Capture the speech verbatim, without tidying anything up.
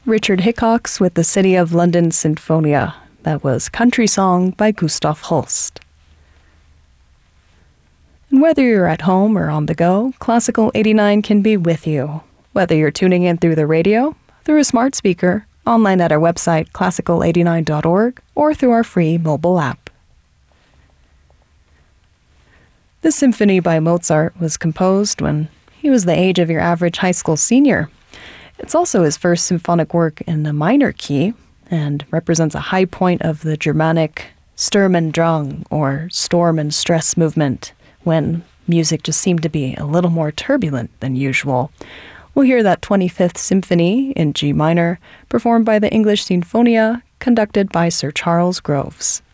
Richard Hickox with the City of London Sinfonia. That was Country Song by Gustav Holst. And whether you're at home or on the go, Classical eighty-nine can be with you. Whether you're tuning in through the radio, through a smart speaker, online at our website classical eighty-nine dot org, or through our free mobile app. This symphony by Mozart was composed when he was the age of your average high school senior. It's also his first symphonic work in the minor key and represents a high point of the Germanic Sturm und Drang, or storm and stress movement, when music just seemed to be a little more turbulent than usual. We'll hear that twenty-fifth Symphony in G minor, performed by the English Sinfonia, conducted by Sir Charles Groves.